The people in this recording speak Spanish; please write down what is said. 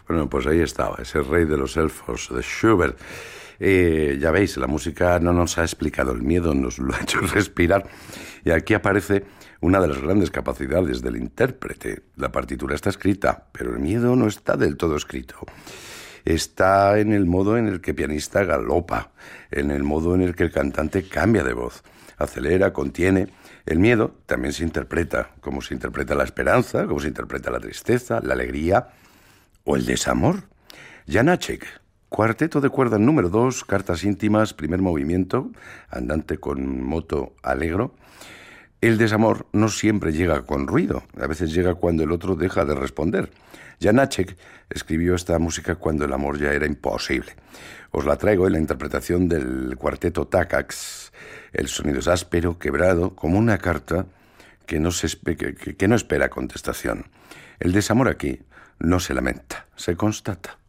Bueno, pues ahí estaba, ese rey de los elfos, de Schubert. Ya veis, la música no nos ha explicado el miedo, nos lo ha hecho respirar. Y aquí aparece una de las grandes capacidades del intérprete. La partitura está escrita, pero el miedo no está del todo escrito. Está en el modo en el que el pianista galopa, en el modo en el que el cantante cambia de voz, acelera, contiene. El miedo también se interpreta, como se interpreta la esperanza, como se interpreta la tristeza, la alegría o el desamor. Janáček, cuarteto de cuerdas número 2, cartas íntimas, primer movimiento, andante con moto allegro. El desamor no siempre llega con ruido, a veces llega cuando el otro deja de responder. Janáček escribió esta música cuando el amor ya era imposible. Os la traigo en la interpretación del cuarteto Takacs. El sonido es áspero, quebrado, como una carta que no espera contestación. El desamor aquí no se lamenta, se constata.